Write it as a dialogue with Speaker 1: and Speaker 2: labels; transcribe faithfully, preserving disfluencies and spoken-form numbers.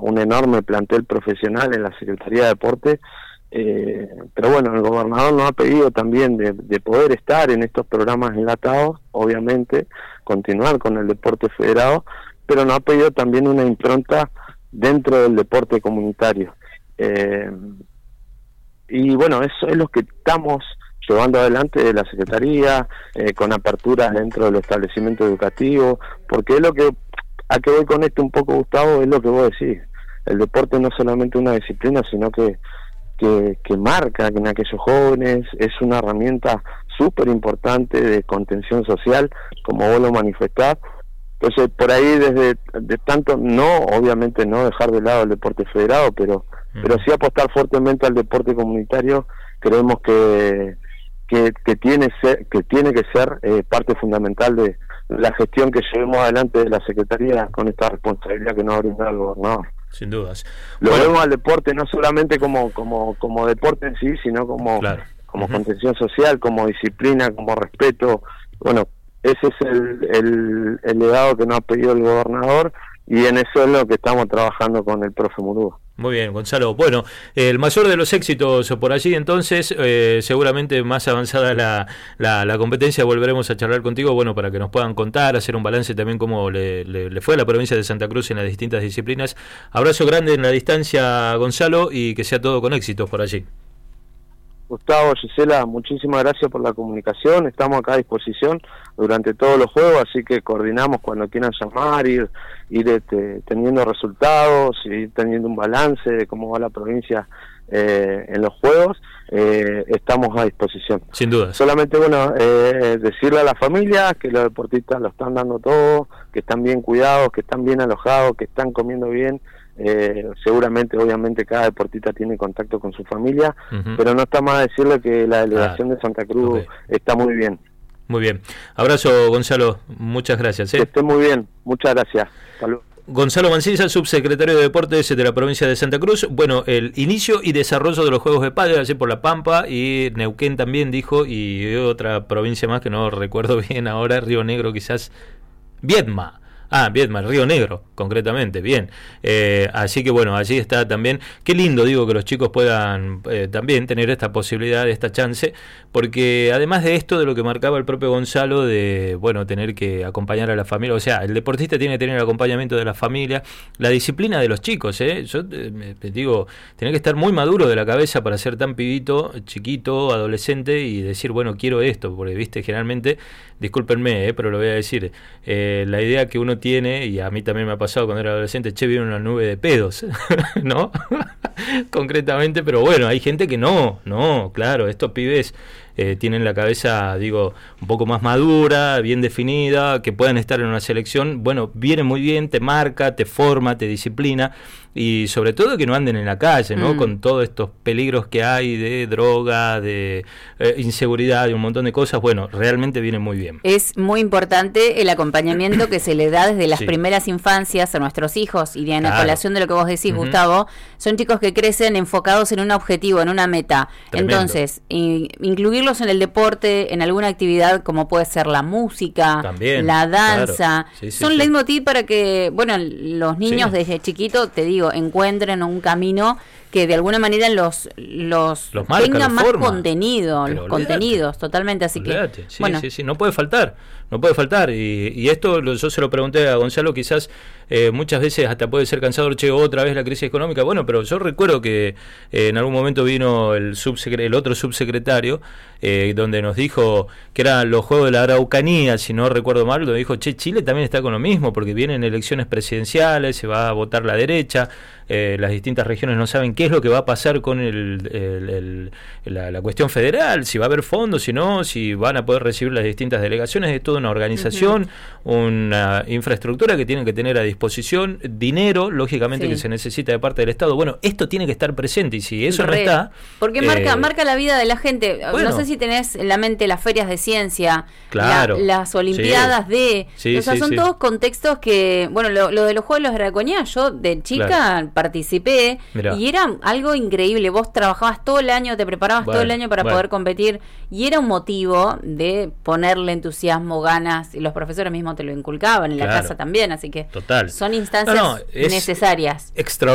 Speaker 1: un enorme plantel profesional en la Secretaría de Deporte, eh, pero bueno, el gobernador nos ha pedido también de, de poder estar en estos programas enlatados, obviamente, continuar con el deporte federado, pero nos ha pedido también una impronta dentro del deporte comunitario. Eh, y bueno, eso es lo que estamos llevando adelante de la Secretaría, eh, con aperturas dentro del establecimiento educativo, porque es lo que, a que voy con esto un poco, Gustavo, es lo que vos decís. El deporte no es solamente una disciplina, sino que, que, que marca que en aquellos jóvenes es una herramienta súper importante de contención social, como vos lo manifestás. Entonces, por ahí, desde de tanto, no, obviamente no dejar de lado el deporte federado, pero, mm. pero sí apostar fuertemente al deporte comunitario. Creemos que Que, que tiene ser, que tiene que ser eh, parte fundamental de la gestión que llevemos adelante de la Secretaría con esta responsabilidad que nos ha brindado el gobernador.
Speaker 2: Sin dudas.
Speaker 1: Lo
Speaker 2: bueno.
Speaker 1: vemos al deporte no solamente como como como deporte en sí, sino como
Speaker 2: claro.
Speaker 1: como
Speaker 2: uh-huh.
Speaker 1: contención social, como disciplina, como respeto. Bueno, ese es el, el, el legado que nos ha pedido el gobernador, y en eso es lo que estamos trabajando con el profe Murúa.
Speaker 2: Muy bien, Gonzalo. Bueno, el mayor de los éxitos por allí, entonces, eh, seguramente más avanzada la, la, la competencia, volveremos a charlar contigo, bueno, para que nos puedan contar, hacer un balance también cómo le, le, le fue a la provincia de Santa Cruz en las distintas disciplinas. Abrazo grande en la distancia, Gonzalo, y que sea todo con éxitos por allí.
Speaker 1: Gustavo, Gisela, muchísimas gracias por la comunicación. Estamos acá a disposición durante todos los juegos, así que coordinamos cuando quieran llamar, ir, ir este, teniendo resultados, ir teniendo un balance de cómo va la provincia eh, en los juegos. Eh, estamos a disposición.
Speaker 2: Sin duda.
Speaker 1: Solamente, bueno, eh, decirle a la familia que los deportistas lo están dando todo, que están bien cuidados, que están bien alojados, que están comiendo bien. Eh, seguramente, obviamente, cada deportista tiene contacto con su familia, uh-huh. pero no está más decirle que la delegación ah, de Santa Cruz okay. está muy bien.
Speaker 2: Muy bien. Abrazo, Gonzalo. Muchas gracias. ¿eh?
Speaker 1: Que esté muy bien. Muchas gracias. Salud.
Speaker 2: Gonzalo Mancilla, subsecretario de Deportes de la provincia de Santa Cruz. Bueno, el inicio y desarrollo de los Juegos de Pádel allí por La Pampa, y Neuquén también dijo, y otra provincia más que no recuerdo bien ahora, Río Negro quizás, Viedma. Ah, Viedma, Río Negro, concretamente, bien. Eh, así que bueno, allí está también. Qué lindo, digo, que los chicos puedan eh, también tener esta posibilidad, esta chance, porque además de esto, de lo que marcaba el propio Gonzalo, de, bueno, tener que acompañar a la familia, o sea, el deportista tiene que tener el acompañamiento de la familia, la disciplina de los chicos, ¿eh? Yo eh, te digo, tiene que estar muy maduro de la cabeza para ser tan pibito, chiquito, adolescente, y decir, bueno, quiero esto, porque, viste, generalmente, discúlpenme, eh, pero lo voy a decir, eh, la idea que uno tiene, y a mí también me ha pasado cuando era adolescente, che, viene una nube de pedos, ¿no? Concretamente, pero bueno, hay gente que no, no, claro, estos pibes eh, tienen la cabeza, digo, un poco más madura, bien definida, que puedan estar en una selección, bueno, viene muy bien, te marca, te forma, te disciplina, y sobre todo que no anden en la calle, ¿no? Mm. Con todos estos peligros que hay de droga, de eh, inseguridad, de un montón de cosas, bueno, realmente viene muy bien.
Speaker 3: Es muy importante el acompañamiento que se le da desde las sí. primeras infancias a nuestros hijos, y en claro. colación de lo que vos decís, uh-huh. Gustavo, son chicos que crecen enfocados en un objetivo, en una meta. Tremendo. Entonces, in, incluirlos en el deporte, en alguna actividad como puede ser la música, también, la danza, claro. sí, sí, son sí. leitmotiv para que, bueno, los niños sí. desde chiquito, te digo, encuentren un camino que de alguna manera los los,
Speaker 2: los marca,
Speaker 3: tengan
Speaker 2: los
Speaker 3: más
Speaker 2: forma.
Speaker 3: contenido,
Speaker 2: Pero
Speaker 3: los
Speaker 2: olvídate.
Speaker 3: contenidos, totalmente, así
Speaker 2: olvídate.
Speaker 3: que
Speaker 2: sí,
Speaker 3: bueno.
Speaker 2: sí, sí, no puede faltar, no puede faltar, y, y esto lo, yo se lo pregunté a Gonzalo, quizás eh, muchas veces hasta puede ser cansador, che, otra vez la crisis económica, bueno, pero yo recuerdo que eh, en algún momento vino el subsecre- el otro subsecretario, eh, donde nos dijo que eran los Juegos de la Araucanía, si no recuerdo mal, donde dijo, che, Chile también está con lo mismo, porque vienen elecciones presidenciales, se va a votar la derecha, eh, las distintas regiones no saben qué es lo que va a pasar con el, el, el, la, la cuestión federal, si va a haber fondos, si no, si van a poder recibir las distintas delegaciones. Es toda una organización, uh-huh. una infraestructura que tienen que tener a disposición, dinero, lógicamente, sí. que se necesita de parte del Estado. Bueno, esto tiene que estar presente, y si eso Re. no está...
Speaker 3: Porque eh, marca marca la vida de la gente. Bueno, no sé si tenés en la mente las ferias de ciencia,
Speaker 2: claro,
Speaker 3: la, las olimpiadas sí. de...
Speaker 2: Sí,
Speaker 3: o sea,
Speaker 2: sí,
Speaker 3: son
Speaker 2: sí.
Speaker 3: todos contextos que... Bueno, lo, lo de los Juegos de la Araucanía, yo de chica... Claro. participé. Mirá. Y era algo increíble. Vos trabajabas todo el año, te preparabas bueno, todo el año para bueno. poder competir, y era un motivo de ponerle entusiasmo, ganas, y los profesores mismos te lo inculcaban en claro. la casa también, así que
Speaker 2: Total.
Speaker 3: son instancias no, no, necesarias.
Speaker 2: Extra